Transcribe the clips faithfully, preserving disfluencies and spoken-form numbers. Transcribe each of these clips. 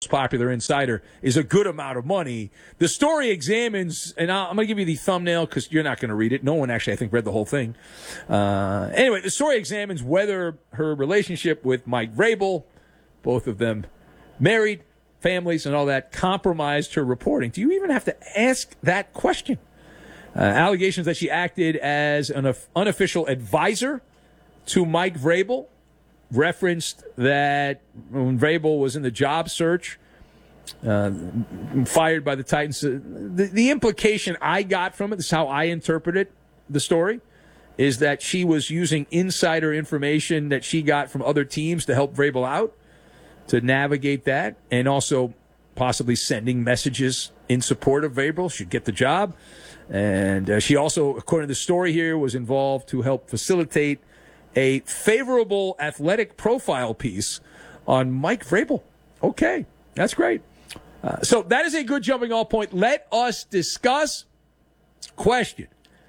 most popular insider, is a good amount of money. The story examines, and I'll, I'm going to give you the thumbnail because you're not going to read it. No one actually, I think, read the whole thing. Uh, anyway, the story examines whether her relationship with Mike Vrabel, both of them married, families, and all that, compromised her reporting. Do you even have to ask that question? Uh, allegations that she acted as an unofficial advisor to Mike Vrabel, referenced that when Vrabel was in the job search, uh, fired by the Titans. Uh, the, the implication I got from it, this is how I interpreted the story, is that she was using insider information that she got from other teams to help Vrabel out, to navigate that, and also possibly sending messages in support of Vrabel. She'd get the job. And uh, she also, according to the story here, was involved to help facilitate a favorable athletic profile piece on Mike Vrabel. Okay, that's great. Uh, so that is a good jumping off point. Let us discuss. Question: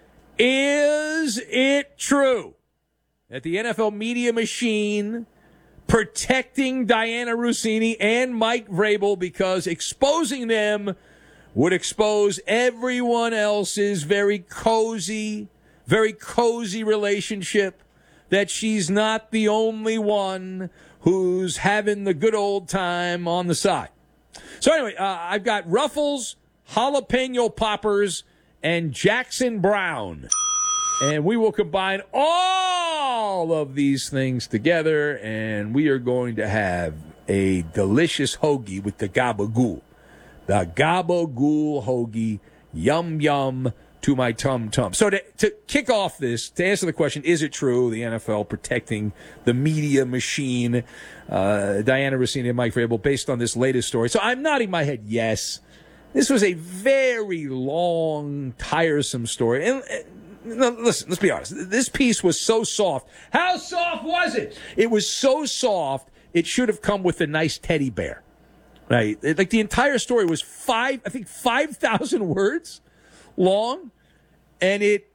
is it true that the N F L media machine protecting Diana Russini and Mike Vrabel because exposing them would expose everyone else's very cozy, very cozy relationship, that she's not the only one who's having the good old time on the side? So anyway, uh, I've got Ruffles, Jalapeno Poppers, and Jackson Brown. And we will combine all of these things together, and we are going to have a delicious hoagie with the gabagool. The gabagool hoagie, yum, yum, to my tum-tum. So to, to kick off this, to answer the question, is it true the N F L protecting the media machine, uh, Diana Russini and Mike Vrabel, based on this latest story? So I'm nodding my head yes. This was a very long, tiresome story. And, and no, listen, let's be honest. This piece was so soft. How soft was it? It was so soft, it should have come with a nice teddy bear. Right? It, like the entire story was five, I think five thousand words long, and it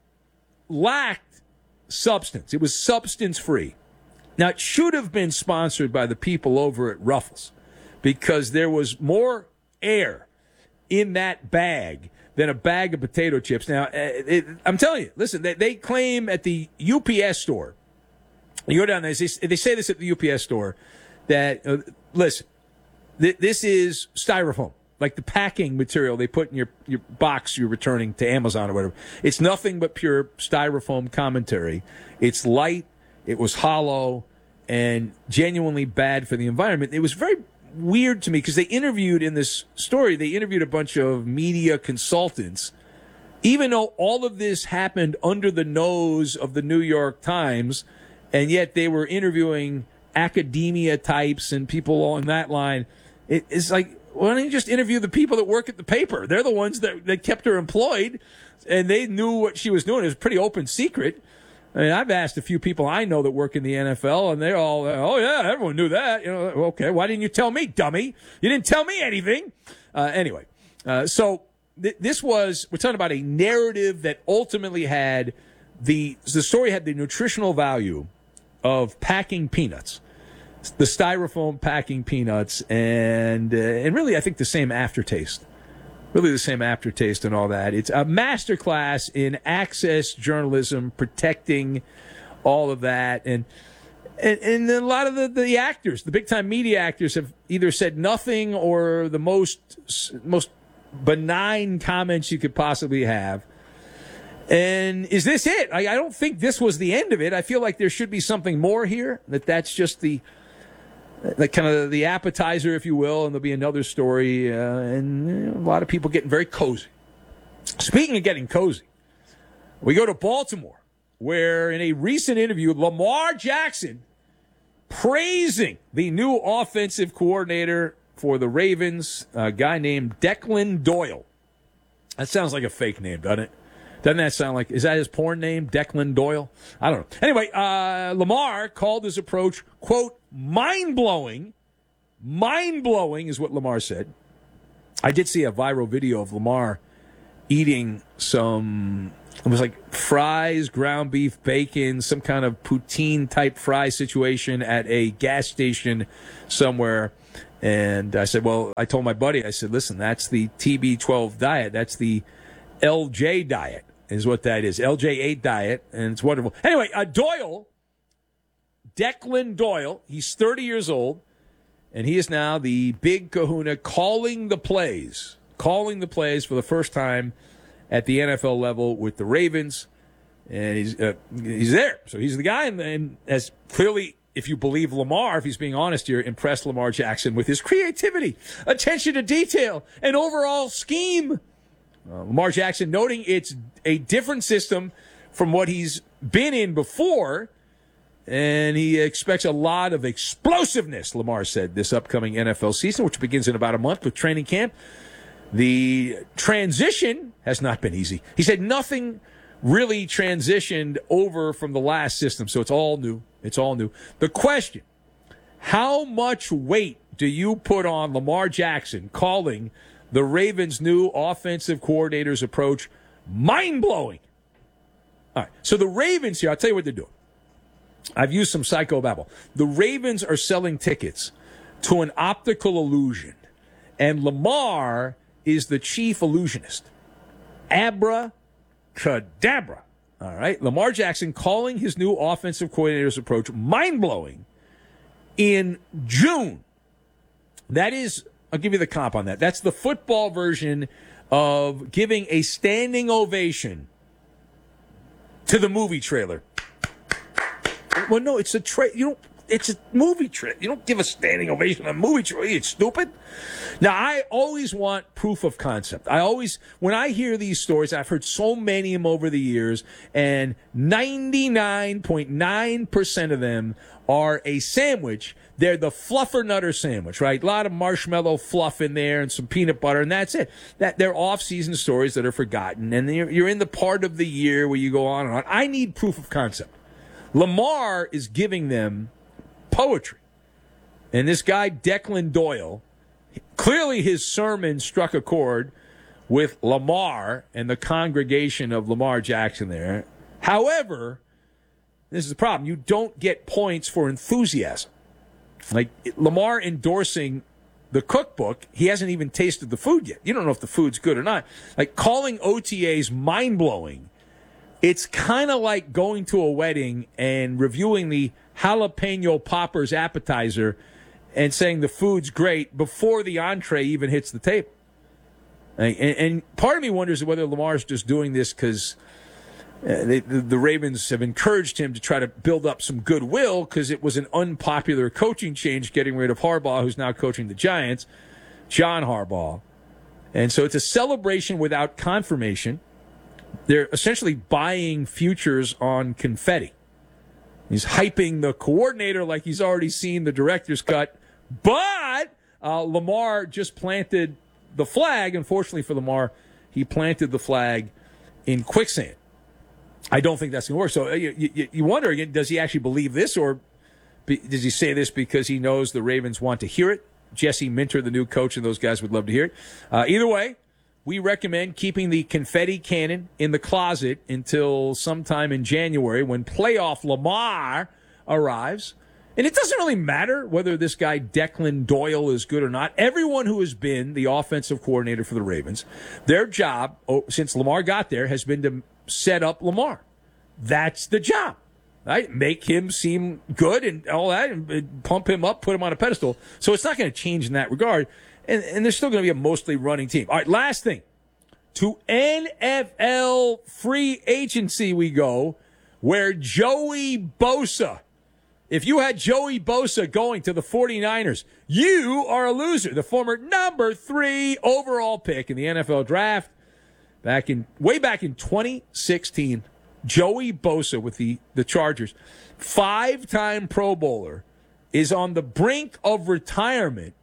lacked substance. It was substance-free. Now, it should have been sponsored by the people over at Ruffles because there was more air in that bag than a bag of potato chips. Now, it, I'm telling you, listen, they, they claim at the U P S store, you go down there, they, they say this at the U P S store, that, uh, listen, th- this is styrofoam, like the packing material they put in your, your box you're returning to Amazon or whatever. It's nothing but pure styrofoam commentary. It's light, it was hollow, and genuinely bad for the environment. It was very weird to me because they interviewed in this story, they interviewed a bunch of media consultants, even though all of this happened under the nose of the New York Times, and yet they were interviewing academia types and people along that line. It, it's like, why don't you just interview the people that work at the paper? They're the ones that, that kept her employed, and they knew what she was doing. It was a pretty open secret. I mean, I've asked a few people I know that work in the N F L, and they're all, oh, yeah, everyone knew that. You know, okay, why didn't you tell me, dummy? You didn't tell me anything. Uh, anyway, uh, so th- this was, we're talking about a narrative that ultimately had the, the story had the nutritional value of packing peanuts, the styrofoam packing peanuts, and uh, and really, I think the same aftertaste. Really the same aftertaste and all that. It's a masterclass in access journalism, protecting all of that. And and, and a lot of the, the actors, the big-time media actors, have either said nothing or the most most benign comments you could possibly have. And is this it? I, I don't think this was the end of it. I feel like there should be something more here, that that's just the... like kind of the appetizer, if you will, and there'll be another story, uh, and you know, a lot of people getting very cozy. Speaking of getting cozy, we go to Baltimore, where in a recent interview, Lamar Jackson praising the new offensive coordinator for the Ravens, a guy named Declan Doyle. That sounds like a fake name, doesn't it? Doesn't that sound like, is that his porn name, Declan Doyle? I don't know. Anyway, uh, Lamar called his approach, quote, mind-blowing. Mind-blowing is what Lamar said. I did see a viral video of Lamar eating some, it was like fries, ground beef, bacon, some kind of poutine-type fry situation at a gas station somewhere. And I said, well, I told my buddy, I said, listen, that's the T B twelve diet. That's the L J diet is what that is. L J eight diet, and it's wonderful. Anyway, uh, Doyle, Declan Doyle, he's thirty years old, and he is now the big kahuna calling the plays, calling the plays for the first time at the N F L level with the Ravens. And he's uh, he's there. So he's the guy, and, and as clearly, if you believe Lamar, if he's being honest here, impressed Lamar Jackson with his creativity, attention to detail, and overall scheme. Uh, Lamar Jackson noting it's a different system from what he's been in before, and he expects a lot of explosiveness, Lamar said, this upcoming N F L season, which begins in about a month with training camp. The transition has not been easy. He said nothing really transitioned over from the last system, so it's all new. It's all new. The question, how much weight do you put on Lamar Jackson calling the Ravens' new offensive coordinator's approach mind-blowing? All right, so the Ravens here, I'll tell you what they're doing. I've used some psychobabble. The Ravens are selling tickets to an optical illusion, and Lamar is the chief illusionist. Abra Cadabra. All right. Lamar Jackson calling his new offensive coordinator's approach mind-blowing in June. That is, I'll give you the comp on that. That's the football version of giving a standing ovation to the movie trailer. Well, no, it's a tra- you don't It's a movie trailer. You don't give a standing ovation on a movie trailer. It's stupid. Now, I always want proof of concept. I always, when I hear these stories, I've heard so many of them over the years, and ninety-nine point nine percent of them are a sandwich. They're the fluffer-nutter sandwich, right? A lot of marshmallow fluff in there and some peanut butter, and that's it. That they're off-season stories that are forgotten, and you're, you're in the part of the year where you go on and on. I need proof of concept. Lamar is giving them poetry. And this guy, Declan Doyle, clearly his sermon struck a chord with Lamar and the congregation of Lamar Jackson there. However, this is the problem. You don't get points for enthusiasm. Like Lamar endorsing the cookbook, he hasn't even tasted the food yet. You don't know if the food's good or not. Like calling O T As mind-blowing, it's kind of like going to a wedding and reviewing the jalapeno poppers appetizer and saying the food's great before the entree even hits the table. And, and part of me wonders whether Lamar's just doing this because uh, the, the Ravens have encouraged him to try to build up some goodwill because it was an unpopular coaching change getting rid of Harbaugh, who's now coaching the Giants, John Harbaugh. And so it's a celebration without confirmation. They're essentially buying futures on confetti. He's hyping the coordinator like he's already seen the director's cut. But uh, Lamar just planted the flag. Unfortunately for Lamar, he planted the flag in quicksand. I don't think that's going to work. So uh, you, you, you wonder, again, does he actually believe this? Or be, does he say this because he knows the Ravens want to hear it? Jesse Minter, the new coach, and those guys would love to hear it. Uh, either way, we recommend keeping the confetti cannon in the closet until sometime in January when playoff Lamar arrives. And it doesn't really matter whether this guy Declan Doyle is good or not. Everyone who has been the offensive coordinator for the Ravens, their job oh, since Lamar got there has been to set up Lamar. That's the job, right? Make him seem good and all that, and pump him up, put him on a pedestal. So it's not going to change in that regard. And, and there's still going to be a mostly running team. All right, last thing. To N F L free agency we go, where Joey Bosa, if you had Joey Bosa going to the 49ers, you are a loser. The former number three overall pick in the N F L draft, back in way back in twenty sixteen, Joey Bosa with the, the Chargers, five-time Pro Bowler, is on the brink of retirement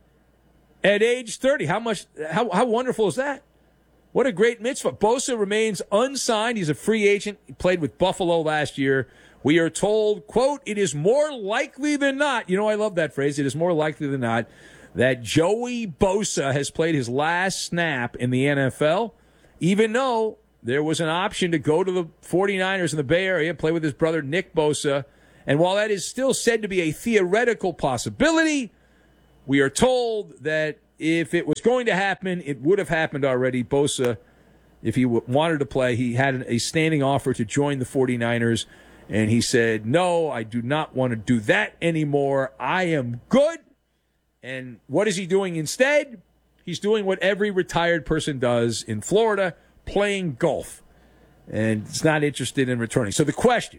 at age thirty. How much? How, how wonderful is that? What a great mitzvah. Bosa remains unsigned. He's a free agent. He played with Buffalo last year. We are told, quote, it is more likely than not, you know, I love that phrase, it is more likely than not, that Joey Bosa has played his last snap in the N F L, even though there was an option to go to the 49ers in the Bay Area and play with his brother Nick Bosa. And while that is still said to be a theoretical possibility, We are told that if it was going to happen, it would have happened already. Bosa, if he w- wanted to play, he had a standing offer to join the 49ers, and he said, no, I do not want to do that anymore. I am good. And what is he doing instead? He's doing what every retired person does in Florida, playing golf. And he's not interested in returning. So the question,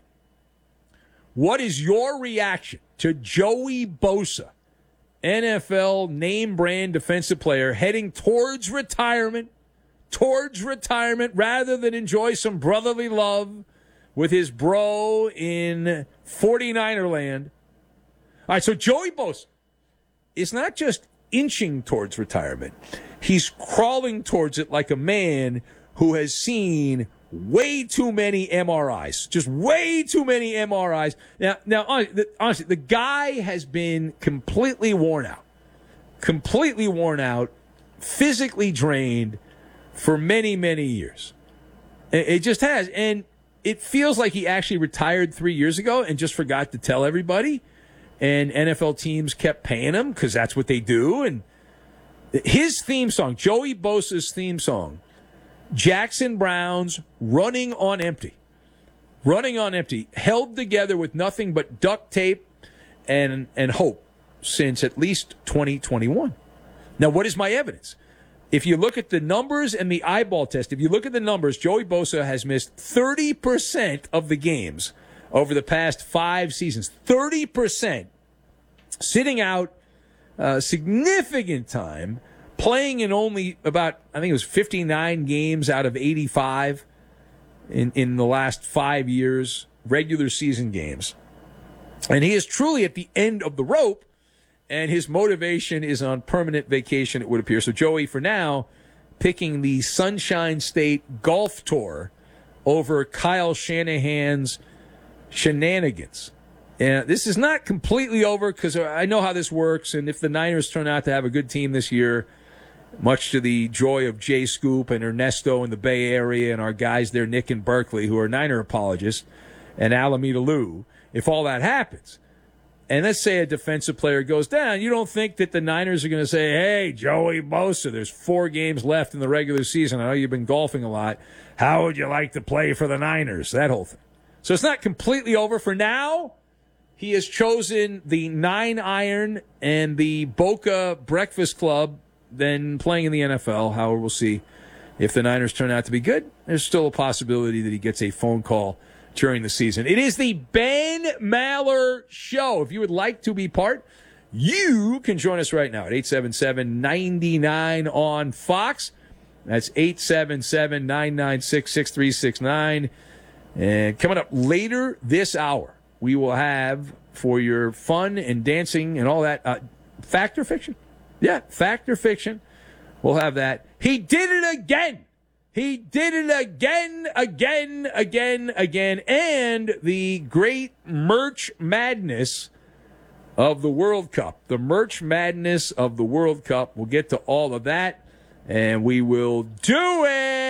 what is your reaction to Joey Bosa, N F L name brand defensive player, heading towards retirement, towards retirement, rather than enjoy some brotherly love with his bro in 49er land? All right, so Joey Bosa is not just inching towards retirement. He's crawling towards it like a man who has seen way too many M R Is. Just way too many M R Is. Now, now honestly, the guy has been completely worn out. Completely worn out, physically drained for many, many years. It just has. And it feels like he actually retired three years ago and just forgot to tell everybody. And N F L teams kept paying him because that's what they do. And his theme song, Joey Bosa's theme song, Jackson Browns running on empty. Running on empty. Held together with nothing but duct tape and, and hope since at least twenty twenty-one. Now, what is my evidence? If you look at the numbers and the eyeball test, if you look at the numbers, Joey Bosa has missed thirty percent of the games over the past five seasons. thirty percent. Sitting out uh, significant time, playing in only about, I think it was fifty-nine games out of eighty-five in, in the last five years, regular season games. And he is truly at the end of the rope, and his motivation is on permanent vacation, it would appear. So Joey, for now, picking the Sunshine State Golf Tour over Kyle Shanahan's shenanigans. And this is not completely over because I know how this works, and if the Niners turn out to have a good team this year, much to the joy of Jay Scoop and Ernesto in the Bay Area and our guys there, Nick and Berkeley, who are Niner apologists, and Alameda Lou, if all that happens, and let's say a defensive player goes down, you don't think that the Niners are going to say, hey, Joey Bosa, there's four games left in the regular season. I know you've been golfing a lot. How would you like to play for the Niners? That whole thing. So it's not completely over for now. He has chosen the nine iron and the Boca Breakfast Club than playing in the N F L. However, we'll see if the Niners turn out to be good. There's still a possibility that he gets a phone call during the season. It is the Ben Maller Show. If you would like to be part, you can join us right now at eight seven seven, nine nine on Fox. That's eight seven seven, nine nine six, six three six nine. And coming up later this hour, we will have, for your fun and dancing and all that, uh, fact or fiction? Yeah, fact or fiction. We'll have that. He did it again. He did it again, again, again, again. And the great merch madness of the World Cup. The merch madness of the World Cup. We'll get to all of that. And we will do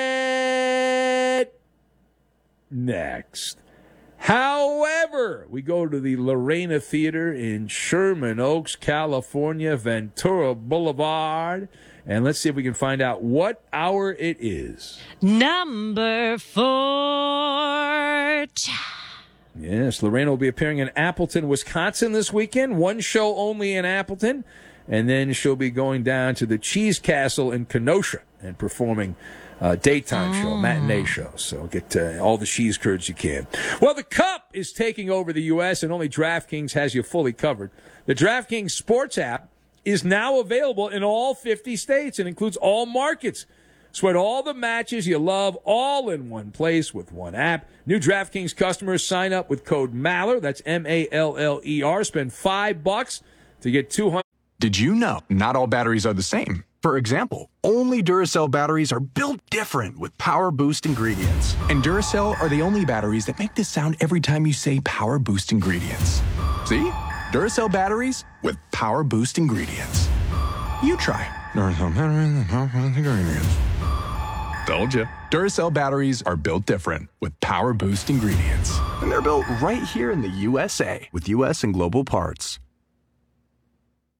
it next. However, we go to the Lorena Theater in Sherman Oaks, California, Ventura Boulevard, and let's see if we can find out what hour it is. Number four. Yes, Lorena will be appearing in Appleton, Wisconsin this weekend. One show only in Appleton, and then she'll be going down to the Cheese Castle in Kenosha and performing Uh, daytime oh. show, matinee show. So get uh, all the cheese curds you can. Well, the Cup is taking over the U S, and only DraftKings has you fully covered. The DraftKings Sports app is now available in all fifty states and includes all markets. Sweat all the matches you love all in one place with one app. New DraftKings customers sign up with code Maller. That's M A L L E R. Spend five bucks to get two hundred. Did you know not all batteries are the same? For example, only Duracell batteries are built different with Power Boost ingredients. And Duracell are the only batteries that make this sound every time you say Power Boost ingredients. See? Duracell batteries with Power Boost ingredients. You try. Duracell batteries with Power Boost ingredients. Told you. Duracell batteries are built different with Power Boost ingredients. And they're built right here in the U S A with U S and global parts.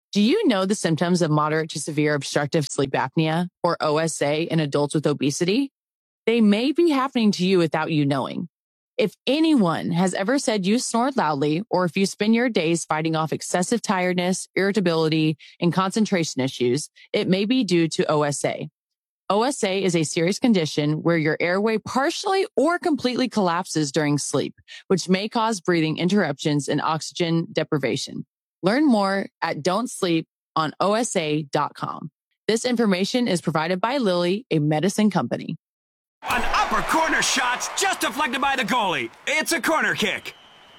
Do you know the symptoms of moderate to severe obstructive sleep apnea, or O S A, in adults with obesity? They may be happening to you without you knowing. If anyone has ever said you snore loudly, or if you spend your days fighting off excessive tiredness, irritability, and concentration issues, it may be due to O S A. O S A is a serious condition where your airway partially or completely collapses during sleep, which may cause breathing interruptions and oxygen deprivation. Learn more at don't sleep on O S A dot com. This information is provided by Lilly, a medicine company. An upper corner shot's just deflected by the goalie. It's a corner kick.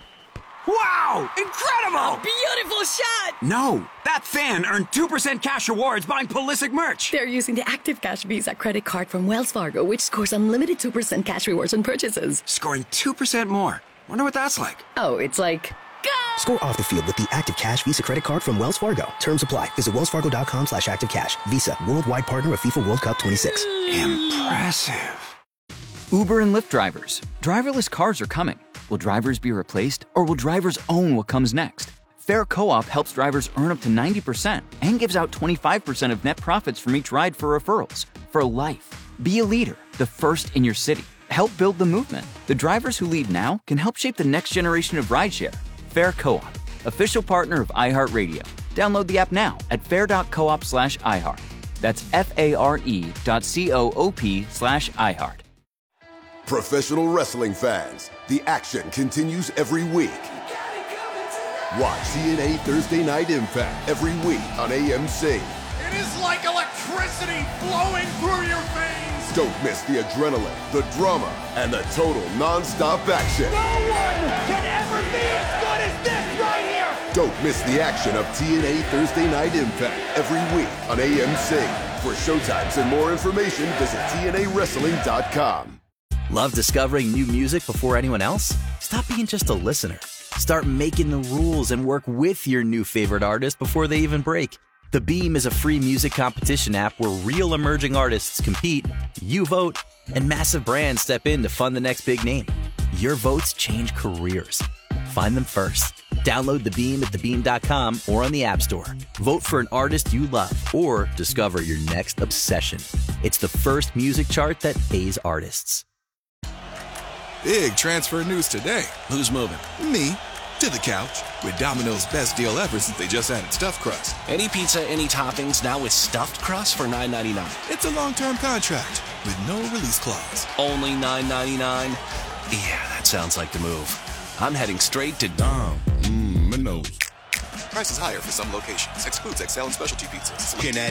Wow! Incredible! A beautiful shot! No, that fan earned two percent cash rewards buying Pulisic merch. They're using the Active Cash Visa credit card from Wells Fargo, which scores unlimited two percent cash rewards on purchases. Scoring two percent more. Wonder what that's like. Oh, it's like... Go! Score off the field with the Active Cash Visa credit card from Wells Fargo. Terms apply. Visit wellsfargo.com slash activecash. Visa, worldwide partner of FIFA World Cup twenty-six. Impressive. Uber and Lyft drivers. Driverless cars are coming. Will drivers be replaced, or will drivers own what comes next? Fair Co-op helps drivers earn up to ninety percent and gives out twenty-five percent of net profits from each ride for referrals. For life. Be a leader, the first in your city. Help build the movement. The drivers who lead now can help shape the next generation of rideshare. Fair Co-op, official partner of iHeartRadio. Download the app now at fair.coop slash iHeart. That's F-A-R-E dot C-O-O-P slash iHeart. Professional wrestling fans, the action continues every week. Watch T N A Thursday Night Impact every week on A M C. It is like electricity flowing through your veins. Don't miss the adrenaline, the drama, and the total non-stop action. No one can ever be as good as this right here. Don't miss the action of T N A Thursday Night Impact every week on A M C. For showtimes and more information, visit T N A wrestling dot com. Love discovering new music before anyone else? Stop being just a listener. Start making the rules and work with your new favorite artist before they even break. The Beam is a free music competition app where real emerging artists compete, you vote, and massive brands step in to fund the next big name. Your votes change careers. Find them first. Download The Beam at the beam dot com or on the App Store. Vote for an artist you love or discover your next obsession. It's the first music chart that pays artists. Big transfer news today. Who's moving? Me. To the couch. With Domino's best deal ever since they just added stuffed crust. Any pizza, any toppings, now with stuffed crust for nine ninety-nine. It's a long-term contract with no release clause. Only nine ninety-nine? Yeah, that sounds like the move. I'm heading straight to Dom. Mmm, Minos. Prices higher for some locations. Excludes X L and specialty pizzas. Looking at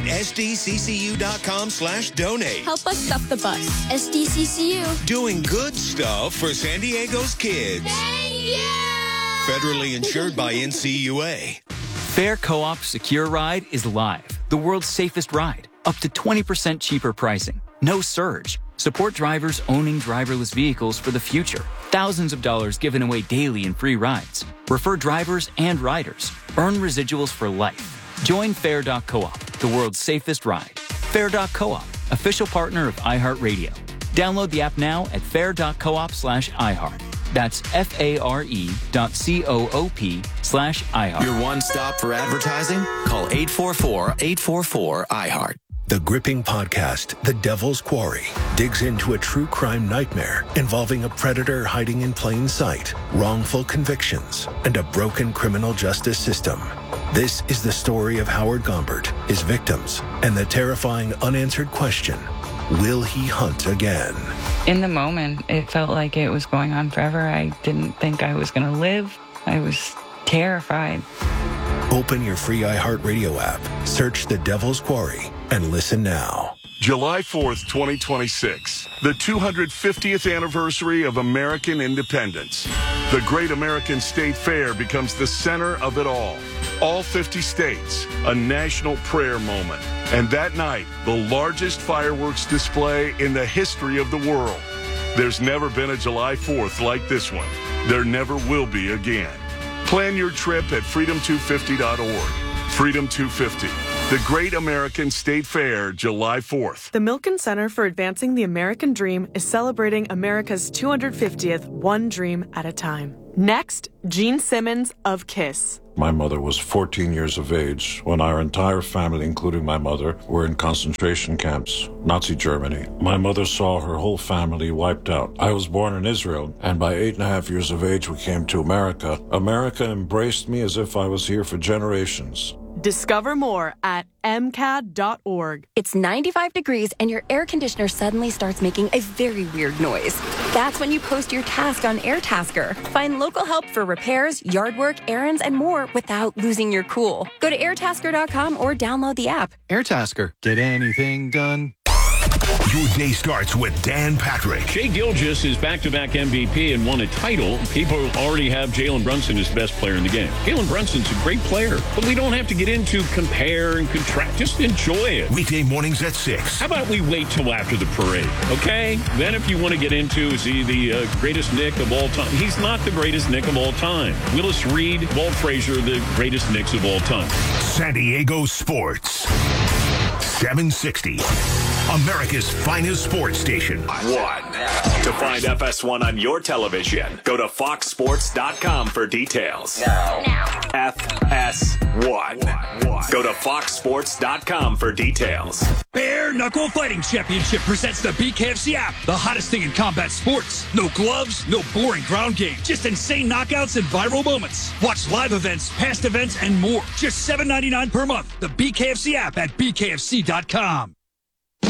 sdccu.com slash donate. Help us stuff the bus. S D C C U. Doing good stuff for San Diego's kids. Thank you! Federally insured by N C U A. Fair Co-op Secure Ride is live. The world's safest ride. Up to twenty percent cheaper pricing. No surge. Support drivers owning driverless vehicles for the future. Thousands of dollars given away daily in free rides. Refer drivers and riders. Earn residuals for life. Join Fair dot coop, the world's safest ride. Fair dot coop, official partner of iHeartRadio. Download the app now at fair.coop slash iHeart. That's F-A-R-E dot C-O-O-P slash iHeart. Your one stop for advertising? Call eight four four, eight four four, iHeart. The gripping podcast, The Devil's Quarry, digs into a true crime nightmare involving a predator hiding in plain sight, wrongful convictions, and a broken criminal justice system. This is the story of Howard Gombert, his victims, and the terrifying unanswered question, will he hunt again? In the moment, it felt like it was going on forever. I didn't think I was going to live. I was terrified. Open your free iHeartRadio app, search The Devil's Quarry, and listen now. July fourth, twenty twenty-six, the two hundred fiftieth anniversary of American independence. The Great American State Fair becomes the center of it all. All fifty states, a national prayer moment. And that night, the largest fireworks display in the history of the world. There's never been a July fourth like this one. There never will be again. Plan your trip at freedom two fifty dot org. Freedom two fifty. The Great American State Fair, July fourth. The Milken Center for Advancing the American Dream is celebrating America's two hundred fiftieth One Dream at a Time. Next, Gene Simmons of KISS. My mother was fourteen years of age when our entire family, including my mother, were in concentration camps, Nazi Germany. My mother saw her whole family wiped out. I was born in Israel, and by eight and a half years of age, we came to America. America embraced me as if I was here for generations. Discover more at m c a d dot org. It's ninety-five degrees and your air conditioner suddenly starts making a very weird noise. That's when you post your task on AirTasker. Find local help for repairs, yard work, errands, and more without losing your cool. Go to air tasker dot com or download the app. AirTasker. Get anything done? Your day starts with Dan Patrick. Shai Gilgeous is back-to-back M V P and won a title. People already have Jalen Brunson as the best player in the game. Jalen Brunson's a great player, but we don't have to get into compare and contrast. Just enjoy it. Weekday mornings at six. How about we wait till after the parade, okay? Then if you want to get into, is he the uh, greatest Knick of all time? He's not the greatest Knick of all time. Willis Reed, Walt Frazier, the greatest Knicks of all time. San Diego Sports. seven sixty. America's finest sports station. One. To find F S one on your television, go to fox sports dot com for details. Now. F S one. Go to fox sports dot com for details. Bare Knuckle Fighting Championship presents the B K F C app, the hottest thing in combat sports. No gloves, no boring ground game, just insane knockouts and viral moments. Watch live events, past events, and more. Just seven ninety-nine per month. The B K F C app at b k f c dot com.